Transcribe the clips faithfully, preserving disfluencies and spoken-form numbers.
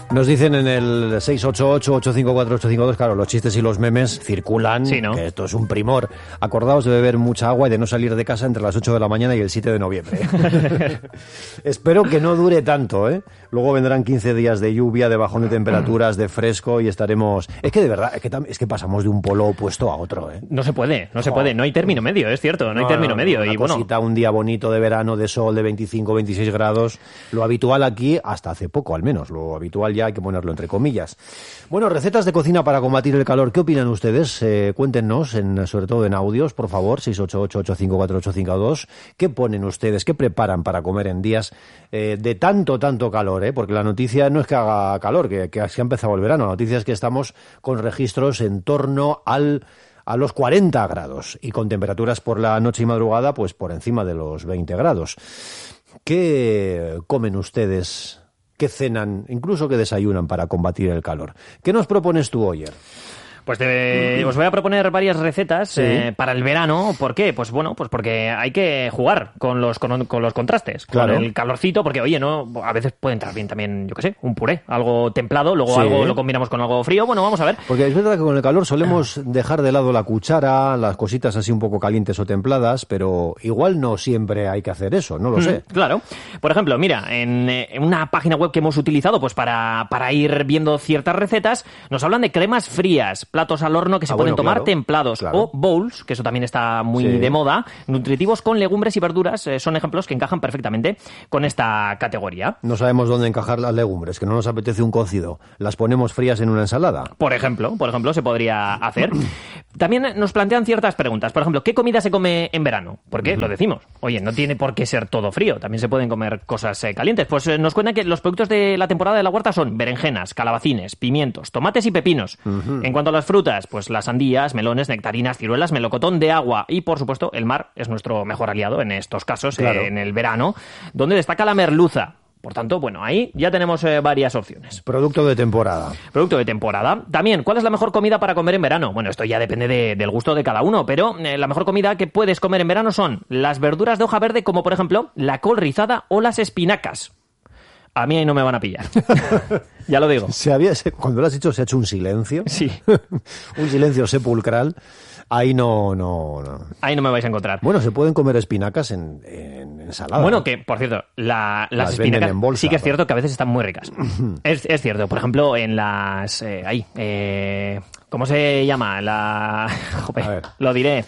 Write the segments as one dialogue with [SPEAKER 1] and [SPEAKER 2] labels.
[SPEAKER 1] Nos dicen en el seis ocho ocho, ocho cinco cuatro, ocho cinco dos, claro, los chistes y los memes circulan,
[SPEAKER 2] sí, ¿no?
[SPEAKER 1] Que esto es un primor. Acordaos de beber mucha agua y de no salir de casa entre las ocho de la mañana y el siete de noviembre. Espero que no dure tanto, ¿eh? Luego vendrán quince días de lluvia, de bajón de temperaturas, de fresco y estaremos... Es que de verdad, es que, tam... es que pasamos de un polo opuesto a otro, ¿eh?
[SPEAKER 2] No se puede, no se puede, no hay término medio, es cierto, no, no hay término
[SPEAKER 1] no,
[SPEAKER 2] medio.
[SPEAKER 1] Una
[SPEAKER 2] y
[SPEAKER 1] cosita,
[SPEAKER 2] bueno,
[SPEAKER 1] un día bonito de verano, de sol, de veinticinco, veintiséis grados, lo habitual aquí, hasta hace poco al menos, lo habitual ya hay que ponerlo entre comillas. Bueno, recetas de cocina para combatir el calor, ¿qué opinan ustedes? Eh, cuéntenos, en, sobre todo en audios, por favor, seis ocho ocho, ocho cinco cuatro, ocho cinco dos, ¿qué ponen ustedes, qué preparan para comer en días eh, de tanto, tanto calor? Eh? Porque la noticia no es que haga calor, que, que se ha empezado el verano, la noticia es que estamos con registros en torno al... a los cuarenta grados y con temperaturas por la noche y madrugada pues por encima de los veinte grados. ¿Qué comen ustedes? ¿Qué cenan? Incluso qué desayunan para combatir el calor. ¿Qué nos propones tú, Oyer?
[SPEAKER 2] Pues te, os voy a proponer varias recetas sí. eh, para el verano. ¿Por qué? Pues bueno, pues porque hay que jugar con los con, con los contrastes, claro. Con el calorcito, porque oye, no, a veces puede entrar bien también, yo qué sé, un puré, algo templado, luego sí. algo lo combinamos con algo frío. Bueno, vamos a ver.
[SPEAKER 1] Porque es verdad que con el calor solemos dejar de lado la cuchara, las cositas así un poco calientes o templadas, pero igual no siempre hay que hacer eso, no lo sé.
[SPEAKER 2] Mm, claro. Por ejemplo, mira, en, en una página web que hemos utilizado pues para, para ir viendo ciertas recetas, nos hablan de cremas frías, platos al horno que se ah, pueden bueno, tomar claro, templados claro. o bowls, que eso también está muy sí. de moda, nutritivos con legumbres y verduras, eh, son ejemplos que encajan perfectamente con esta categoría.
[SPEAKER 1] No sabemos dónde encajar las legumbres, que no nos apetece un cocido, las ponemos frías en una ensalada.
[SPEAKER 2] Por ejemplo, por ejemplo, se podría hacer. También nos plantean ciertas preguntas, por ejemplo, ¿qué comida se come en verano? Porque uh-huh. lo decimos, oye, no tiene por qué ser todo frío, también se pueden comer cosas eh, calientes. Pues eh, nos cuentan que los productos de la temporada de la huerta son berenjenas, calabacines, pimientos, tomates y pepinos. Uh-huh. En cuanto a las frutas, pues las sandías, melones, nectarinas, ciruelas, melocotón de agua y, por supuesto, el mar es nuestro mejor aliado en estos casos, claro. eh, en el verano, donde destaca la merluza. Por tanto, bueno, ahí ya tenemos eh, varias opciones.
[SPEAKER 1] Producto de temporada.
[SPEAKER 2] Producto de temporada. También, ¿cuál es la mejor comida para comer en verano? Bueno, esto ya depende de, del gusto de cada uno, pero eh, la mejor comida que puedes comer en verano son las verduras de hoja verde, como por ejemplo la col rizada o las espinacas. A mí ahí no me van a pillar. Ya lo digo.
[SPEAKER 1] Se había, cuando lo has dicho se ha hecho un silencio.
[SPEAKER 2] Sí.
[SPEAKER 1] Un silencio sepulcral. Ahí no, no, no.
[SPEAKER 2] Ahí no me vais a encontrar.
[SPEAKER 1] Bueno, se pueden comer espinacas en, en ensalada.
[SPEAKER 2] Bueno, que, por cierto, la, las, las espinacas en bolsa, sí que es cierto que a veces están muy ricas. es, es cierto. Por ejemplo, en las... Eh, ahí, eh, ¿cómo se llama? La... Joder, lo diré...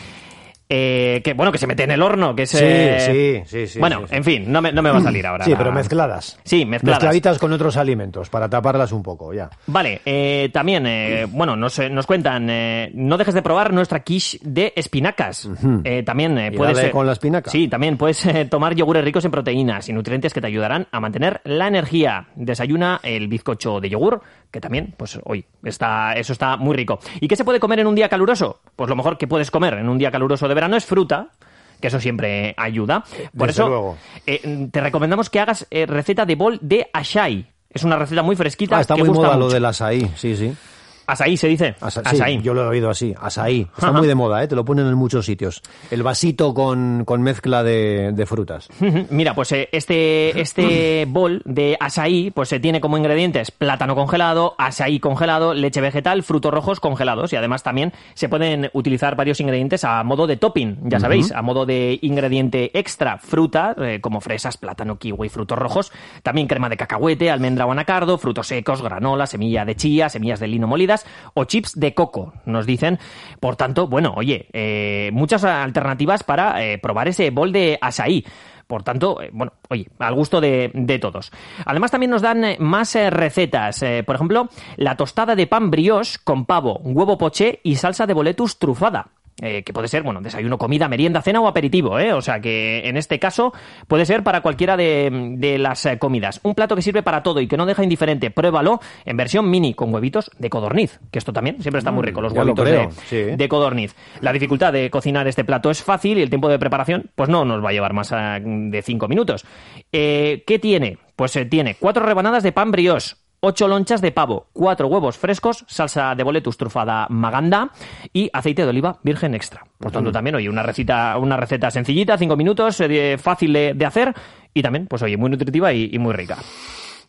[SPEAKER 2] Eh, que bueno, que se mete en el horno, que es...
[SPEAKER 1] Eh... Sí, sí, sí, sí.
[SPEAKER 2] Bueno,
[SPEAKER 1] sí, sí.
[SPEAKER 2] en fin, no me, no me va a salir ahora.
[SPEAKER 1] Sí,
[SPEAKER 2] la...
[SPEAKER 1] pero mezcladas.
[SPEAKER 2] Sí, mezcladas.
[SPEAKER 1] Mezcladitas con otros alimentos, para taparlas un poco, ya.
[SPEAKER 2] Vale, eh, también, eh, bueno, nos, nos cuentan, eh, no dejes de probar nuestra quiche de espinacas. Uh-huh. Eh, también eh, puedes...
[SPEAKER 1] Eh, con la espinaca.
[SPEAKER 2] Sí, también puedes eh, tomar yogures ricos en proteínas y nutrientes que te ayudarán a mantener la energía. Desayuna el bizcocho de yogur, que también, pues, hoy, está, eso está muy rico. ¿Y qué se puede comer en un día caluroso? Pues lo mejor que puedes comer en un día caluroso de verano es fruta, que eso siempre ayuda. Por
[SPEAKER 1] Desde
[SPEAKER 2] eso
[SPEAKER 1] luego.
[SPEAKER 2] Eh, te recomendamos que hagas eh, receta de bol de açaí. Es una receta muy fresquita.
[SPEAKER 1] Ah, está
[SPEAKER 2] que
[SPEAKER 1] muy
[SPEAKER 2] gusta
[SPEAKER 1] moda
[SPEAKER 2] mucho.
[SPEAKER 1] Lo del açaí, sí, sí.
[SPEAKER 2] Asaí se dice.
[SPEAKER 1] Asa-
[SPEAKER 2] Asaí.
[SPEAKER 1] Sí, yo lo he oído así, asaí. Está
[SPEAKER 2] Ajá.
[SPEAKER 1] muy de moda, ¿eh? Te lo ponen en muchos sitios. El vasito con, con mezcla de, de frutas.
[SPEAKER 2] Mira, pues eh, este, este bol de asaí pues se tiene como ingredientes plátano congelado, asaí congelado, leche vegetal, frutos rojos congelados y además también se pueden utilizar varios ingredientes a modo de topping, ya sabéis, uh-huh. a modo de ingrediente extra, fruta eh, como fresas, plátano, kiwi, frutos rojos, también crema de cacahuete, almendra o anacardo, frutos secos, granola, semilla de chía, semillas de lino molidas o chips de coco, nos dicen. Por tanto, bueno, oye, eh, muchas alternativas para eh, probar ese bol de asaí. Por tanto, eh, bueno, oye, al gusto de, de todos. Además, también nos dan eh, más eh, recetas. Eh, por ejemplo, la tostada de pan brioche con pavo, huevo poché y salsa de boletus trufada. Eh, que puede ser, bueno, desayuno, comida, merienda, cena o aperitivo, ¿eh? O sea que en este caso puede ser para cualquiera de, de las eh, comidas. Un plato que sirve para todo y que no deja indiferente. Pruébalo en versión mini con huevitos de codorniz, que esto también siempre está muy rico, los
[SPEAKER 1] ya lo
[SPEAKER 2] huevitos
[SPEAKER 1] creo,
[SPEAKER 2] de,
[SPEAKER 1] sí.
[SPEAKER 2] de codorniz. La dificultad de cocinar este plato es fácil y el tiempo de preparación pues no nos va a llevar más a, de cinco minutos. Eh, ¿Qué tiene? Pues eh, tiene cuatro rebanadas de pan brioche, ocho lonchas de pavo, cuatro huevos frescos, salsa de boletus trufada maganda y aceite de oliva virgen extra. Por tanto, mm. también, oye, una receta, una receta sencillita, cinco minutos, eh, fácil de, de hacer y también, pues oye, muy nutritiva y, y muy rica.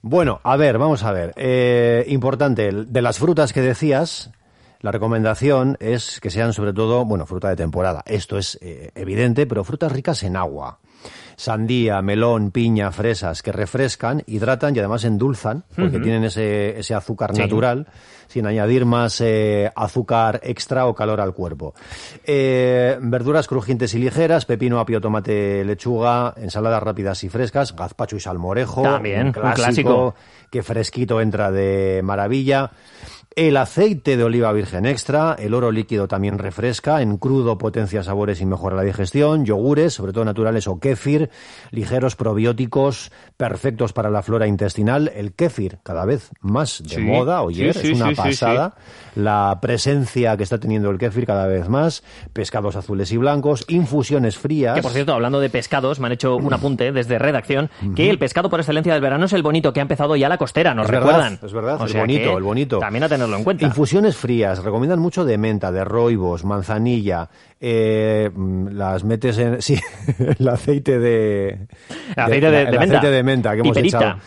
[SPEAKER 1] Bueno, a ver, vamos a ver. Eh, importante, de las frutas que decías, la recomendación es que sean sobre todo, bueno, fruta de temporada. Esto es eh, evidente, pero frutas ricas en agua. Sandía, melón, piña, fresas, que refrescan, hidratan y además endulzan, porque uh-huh. tienen ese, ese azúcar sí. natural, sin añadir más eh, azúcar extra o calor al cuerpo. Eh, verduras crujientes y ligeras, pepino, apio, tomate, lechuga, ensaladas rápidas y frescas, gazpacho y salmorejo.
[SPEAKER 2] También,
[SPEAKER 1] un clásico,
[SPEAKER 2] un clásico.
[SPEAKER 1] Que fresquito entra de maravilla. El aceite de oliva virgen extra, el oro líquido también refresca, en crudo potencia sabores y mejora la digestión, yogures, sobre todo naturales, o kéfir, ligeros probióticos, perfectos para la flora intestinal. El kéfir, cada vez más de
[SPEAKER 2] sí,
[SPEAKER 1] moda, oye,
[SPEAKER 2] sí, sí,
[SPEAKER 1] es una
[SPEAKER 2] sí,
[SPEAKER 1] pasada.
[SPEAKER 2] Sí, sí.
[SPEAKER 1] La presencia que está teniendo el kéfir cada vez más, pescados azules y blancos, infusiones frías.
[SPEAKER 2] Que, por cierto, hablando de pescados, me han hecho un apunte desde redacción, uh-huh. que el pescado por excelencia del verano es el bonito, que ha empezado ya la costera, nos
[SPEAKER 1] es
[SPEAKER 2] recuerdan.
[SPEAKER 1] Verdad, es verdad,
[SPEAKER 2] o
[SPEAKER 1] el
[SPEAKER 2] sea
[SPEAKER 1] bonito, el bonito.
[SPEAKER 2] También a tener en cuenta.
[SPEAKER 1] Infusiones frías, recomiendan mucho de menta, de roibos, manzanilla, eh, las metes en... Sí, el aceite de...
[SPEAKER 2] El aceite de, de,
[SPEAKER 1] de,
[SPEAKER 2] de
[SPEAKER 1] el
[SPEAKER 2] menta.
[SPEAKER 1] aceite de menta que hemos
[SPEAKER 2] Piperita.
[SPEAKER 1] echado.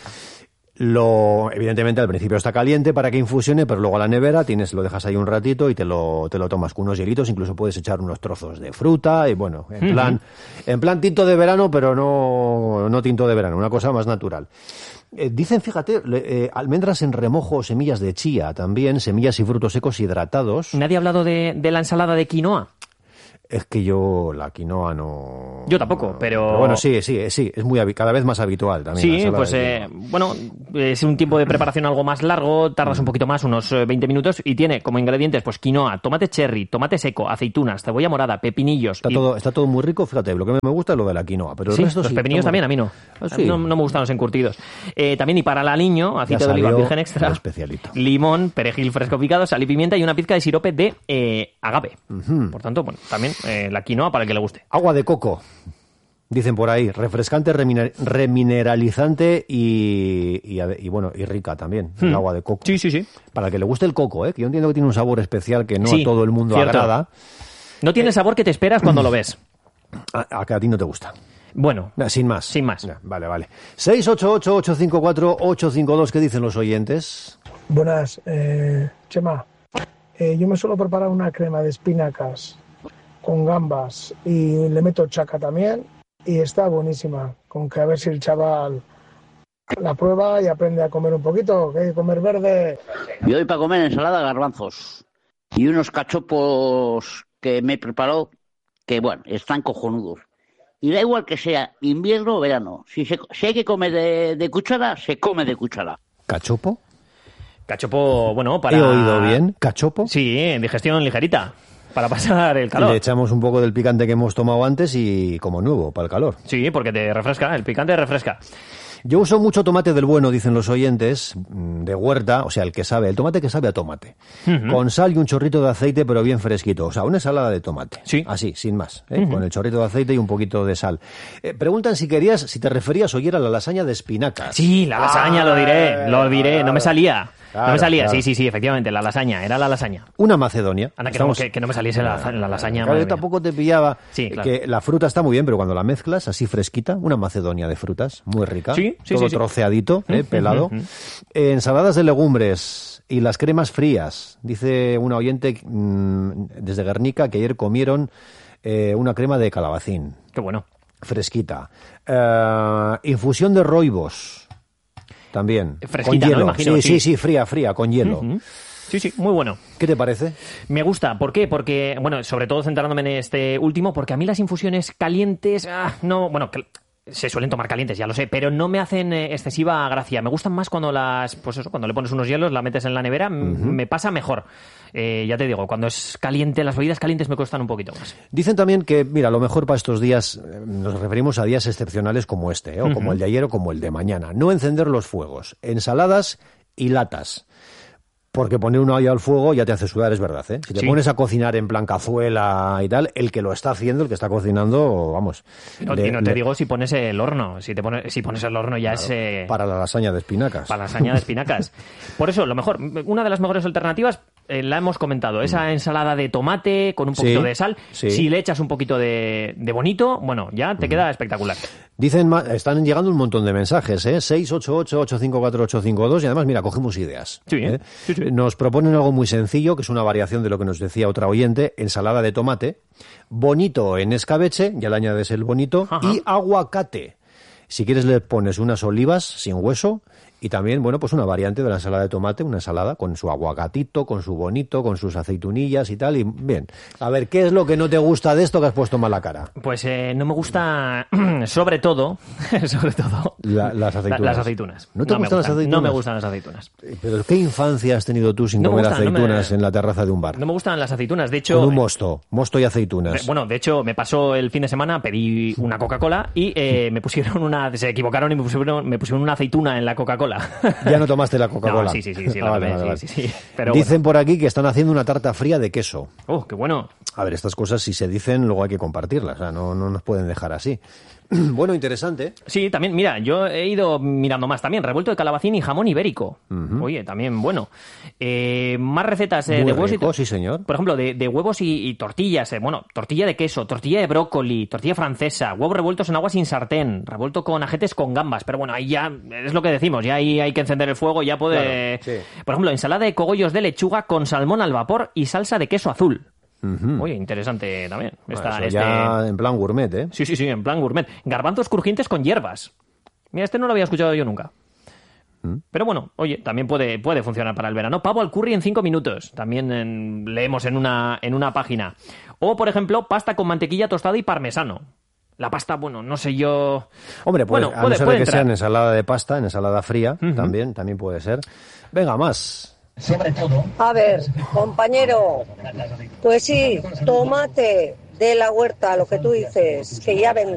[SPEAKER 1] Lo, evidentemente al principio está caliente para que infusione, pero luego a la nevera tienes, lo dejas ahí un ratito y te lo, te lo tomas con unos hielitos, incluso puedes echar unos trozos de fruta y bueno, en plan, uh-huh. en plan tinto de verano, pero no, no tinto de verano, una cosa más natural. Eh, dicen, fíjate, eh, almendras en remojo, semillas de chía también, semillas y frutos secos hidratados.
[SPEAKER 2] ¿Nadie ha hablado de, de la ensalada de quinoa?
[SPEAKER 1] Es que yo la quinoa no...
[SPEAKER 2] Yo tampoco,
[SPEAKER 1] no,
[SPEAKER 2] pero...
[SPEAKER 1] pero... Bueno, sí, sí, sí, es muy cada vez más habitual también.
[SPEAKER 2] Sí, pues eh, bueno, es un tiempo de preparación algo más largo, tardas un poquito más, unos veinte minutos, y tiene como ingredientes pues quinoa, tomate cherry, tomate seco, aceitunas, cebolla morada, pepinillos...
[SPEAKER 1] Está,
[SPEAKER 2] y...
[SPEAKER 1] todo, está todo muy rico, fíjate, lo que me gusta es lo de la quinoa, pero el
[SPEAKER 2] sí,
[SPEAKER 1] resto
[SPEAKER 2] los
[SPEAKER 1] sí,
[SPEAKER 2] pepinillos
[SPEAKER 1] estamos...
[SPEAKER 2] también, a mí no.
[SPEAKER 1] ¿Ah, sí?
[SPEAKER 2] no. No me gustan los encurtidos. Eh, también, y para el aliño, aceite de oliva virgen extra,
[SPEAKER 1] especialito.
[SPEAKER 2] Limón, perejil fresco picado, sal y pimienta y una pizca de sirope de eh, agave. Uh-huh. Por tanto, bueno, también eh, la quinoa para el que le guste.
[SPEAKER 1] Agua de coco, dicen por ahí, refrescante, reminer- remineralizante y, y, y bueno, y rica también, hmm. el agua de coco.
[SPEAKER 2] Sí, sí, sí.
[SPEAKER 1] Para el que le guste el coco, ¿eh? Que yo entiendo que tiene un sabor especial que no
[SPEAKER 2] sí,
[SPEAKER 1] a todo el mundo
[SPEAKER 2] cierto.
[SPEAKER 1] agrada.
[SPEAKER 2] No tiene el sabor que te esperas cuando lo ves.
[SPEAKER 1] A, a que a ti no te gusta.
[SPEAKER 2] Bueno,
[SPEAKER 1] sin más.
[SPEAKER 2] Sin más.
[SPEAKER 1] Ya, vale, vale. seis ocho ocho, ocho cinco cuatro, ocho cinco dos, ¿qué dicen los oyentes?
[SPEAKER 3] Buenas, eh, Chema. Eh, yo me suelo preparar una crema de espinacas con gambas y le meto chaca también y está buenísima. Con que a ver si el chaval la prueba y aprende a comer un poquito, que hay que comer verde.
[SPEAKER 4] Yo doy para comer ensalada, garbanzos y unos cachopos que me he preparado que, bueno, están cojonudos. Y da igual que sea invierno o verano. Si, se, si hay que comer de, de cuchara, se come de cuchara.
[SPEAKER 1] ¿Cachopo?
[SPEAKER 2] Cachopo, bueno, para...
[SPEAKER 1] ¿He oído bien? ¿Cachopo?
[SPEAKER 2] Sí, en digestión ligerita. Para pasar el calor.
[SPEAKER 1] Le echamos un poco del picante que hemos tomado antes y como nuevo, para el calor.
[SPEAKER 2] Sí, porque te refresca, el picante refresca.
[SPEAKER 1] Yo uso mucho tomate del bueno, dicen los oyentes, de huerta, o sea, el que sabe, el tomate que sabe a tomate. Uh-huh. Con sal y un chorrito de aceite, pero bien fresquito. O sea, una ensalada de tomate.
[SPEAKER 2] Sí.
[SPEAKER 1] Así, sin más, ¿eh?
[SPEAKER 2] Uh-huh.
[SPEAKER 1] Con el chorrito de aceite y un poquito de sal. Eh, preguntan si querías, si te referías hoy a la lasaña de espinacas.
[SPEAKER 2] Sí, la lasaña, ah, lo diré, lo diré, no me salía.
[SPEAKER 1] Claro,
[SPEAKER 2] no me salía,
[SPEAKER 1] claro.
[SPEAKER 2] sí, sí, sí, efectivamente, la lasaña, era la lasaña.
[SPEAKER 1] Una Macedonia.
[SPEAKER 2] Anda, que, no, que, que no me saliese la, la lasaña.
[SPEAKER 1] Claro, yo tampoco te pillaba.
[SPEAKER 2] Sí, claro.
[SPEAKER 1] Que la fruta está muy bien, pero cuando la mezclas así fresquita, una Macedonia de frutas, muy rica.
[SPEAKER 2] Sí, sí,
[SPEAKER 1] todo
[SPEAKER 2] sí,
[SPEAKER 1] troceadito,
[SPEAKER 2] sí.
[SPEAKER 1] eh, pelado.
[SPEAKER 2] Uh-huh.
[SPEAKER 1] Eh, ensaladas de legumbres y las cremas frías. Dice una oyente mmm, desde Guernica que ayer comieron eh, una crema de calabacín.
[SPEAKER 2] Qué bueno.
[SPEAKER 1] Fresquita. Eh, infusión de roibos. También.
[SPEAKER 2] Fresquita,
[SPEAKER 1] con hielo.
[SPEAKER 2] ¿no? Imagino,
[SPEAKER 1] sí,
[SPEAKER 2] sí,
[SPEAKER 1] sí, sí, fría, fría, con hielo.
[SPEAKER 2] Uh-huh. Sí, sí, muy bueno.
[SPEAKER 1] ¿Qué te parece?
[SPEAKER 2] Me gusta. ¿Por qué? Porque, bueno, sobre todo centrándome en este último, porque a mí las infusiones calientes, ah, no, bueno, que se suelen tomar calientes, ya lo sé, pero no me hacen eh, excesiva gracia. Me gustan más cuando las, pues eso, cuando le pones unos hielos, la metes en la nevera, uh-huh. m- me pasa mejor. Eh, ya te digo, cuando es caliente, las bebidas calientes me cuestan un poquito más.
[SPEAKER 1] Dicen también que, mira, lo mejor para estos días, eh, nos referimos a días excepcionales como este, ¿eh? o uh-huh. como el de ayer o como el de mañana. No encender los fuegos, ensaladas y latas. Porque poner una olla al fuego ya te hace sudar, es verdad, ¿eh? Si te
[SPEAKER 2] sí.
[SPEAKER 1] pones a cocinar en plan cazuela y tal, el que lo está haciendo, el que está cocinando, vamos...
[SPEAKER 2] No, le, y no te le... digo si pones el horno. Si te pones, si pones el horno ya claro, es... Eh...
[SPEAKER 1] Para la lasaña de espinacas.
[SPEAKER 2] Para la lasaña de espinacas. Por eso, lo mejor, una de las mejores alternativas, eh, la hemos comentado, esa ensalada de tomate con un poquito
[SPEAKER 1] Sí,
[SPEAKER 2] de sal,
[SPEAKER 1] sí.
[SPEAKER 2] si le echas un poquito de, de bonito, bueno, ya te queda espectacular.
[SPEAKER 1] Dicen, ma- están llegando un montón de mensajes, ¿eh? seis ocho ocho, ocho cinco cuatro, ocho cinco dos y además, mira, cogemos ideas.
[SPEAKER 2] Sí,
[SPEAKER 1] ¿eh?
[SPEAKER 2] sí, sí.
[SPEAKER 1] Nos proponen algo muy sencillo, que es una variación de lo que nos decía otra oyente, ensalada de tomate, bonito en escabeche, ya le añades el bonito,
[SPEAKER 2] Ajá.
[SPEAKER 1] y aguacate. Si quieres le pones unas olivas sin hueso y también, bueno, pues una variante de la ensalada de tomate, una ensalada con su aguacatito, con su bonito, con sus aceitunillas y tal, y bien. A ver, ¿qué es lo que no te gusta de esto que has puesto mal la cara?
[SPEAKER 2] Pues eh, no me gusta, sobre todo, sobre todo,
[SPEAKER 1] La- las aceitunas.
[SPEAKER 2] la- las aceitunas.
[SPEAKER 1] ¿No te
[SPEAKER 2] me
[SPEAKER 1] gustan las aceitunas?
[SPEAKER 2] No me gustan las aceitunas.
[SPEAKER 1] Pero ¿qué infancia has tenido tú sin
[SPEAKER 2] No me
[SPEAKER 1] comer
[SPEAKER 2] gustan, no me-
[SPEAKER 1] aceitunas en la terraza de un bar?
[SPEAKER 2] No me gustan las aceitunas, de hecho...
[SPEAKER 1] Con un mosto, mosto y aceitunas.
[SPEAKER 2] Eh, Bueno, de hecho, me pasó el fin de semana, pedí una Coca-Cola y eh, me pusieron una... Se equivocaron y me pusieron, me pusieron una aceituna en la Coca-Cola.
[SPEAKER 1] Ya no tomaste la Coca-Cola.
[SPEAKER 2] No, sí, sí, sí, sí, la
[SPEAKER 1] Ah, vale,
[SPEAKER 2] tomé,
[SPEAKER 1] vale,
[SPEAKER 2] sí,
[SPEAKER 1] vale.
[SPEAKER 2] sí, sí. Pero
[SPEAKER 1] Dicen por aquí que están haciendo una tarta fría de queso.
[SPEAKER 2] bueno. Oh, qué bueno.
[SPEAKER 1] A ver, estas cosas si se dicen, luego hay que compartirlas. O sea, no, no nos pueden dejar así. Bueno, interesante.
[SPEAKER 2] Sí, también, mira, yo he ido mirando más también. Revuelto de calabacín y jamón ibérico. Oye, también bueno. Eh, más recetas eh,
[SPEAKER 1] Muy
[SPEAKER 2] de huevos
[SPEAKER 1] rico,
[SPEAKER 2] y...
[SPEAKER 1] sí, señor.
[SPEAKER 2] Por ejemplo, de, de huevos y, y tortillas. eh, Bueno, tortilla de queso, tortilla de brócoli, tortilla francesa, huevos revueltos en agua sin sartén, revuelto con ajetes con gambas. Pero bueno, ahí ya es lo que decimos. Ya ahí hay que encender el fuego, ya puede...
[SPEAKER 1] Claro, sí.
[SPEAKER 2] Por ejemplo, ensalada de cogollos de lechuga con salmón al vapor y salsa de queso azul.
[SPEAKER 1] Ujú.
[SPEAKER 2] Oye, interesante también. Esta-
[SPEAKER 1] Eso
[SPEAKER 2] este-
[SPEAKER 1] ya en plan gourmet, ¿eh?
[SPEAKER 2] Sí, sí, sí, en plan gourmet. Garbanzos crujientes con hierbas. Mira, este no lo había escuchado yo nunca. Pero bueno, oye, también puede, puede funcionar para el verano. Pavo al curry en cinco minutos. También en- leemos en una, en una página. O, por ejemplo, pasta con mantequilla tostada y parmesano. La pasta, bueno, no sé yo...
[SPEAKER 1] Hombre, pues,
[SPEAKER 2] bueno,
[SPEAKER 1] a
[SPEAKER 2] puede,
[SPEAKER 1] no ser
[SPEAKER 2] puede
[SPEAKER 1] de que
[SPEAKER 2] entrar.
[SPEAKER 1] sea en ensalada de pasta, en ensalada fría, también, también puede ser. Venga, más.
[SPEAKER 5] A ver, compañero, pues sí, tomate de la huerta, lo que tú dices, que ya vende.